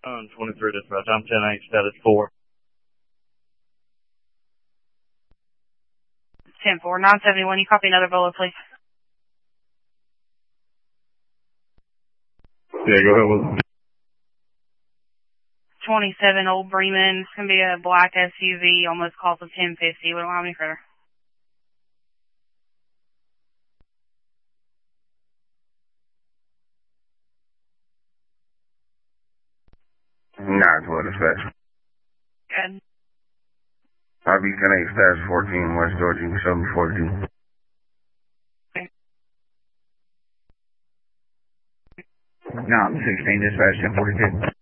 23 dispatch. I'm 10-8, status 4. 10-4, 971. You copy another Volo, please? Yeah, go ahead with it. 27 Old Bremen. It's going to be a black SUV, almost cost of 1050. We don't have any further. Nah, it's what dispatch. Good. I'll be 10-8, status 14, West Georgia. You can show me 14. Okay. No, I'm 16, dispatch 1042.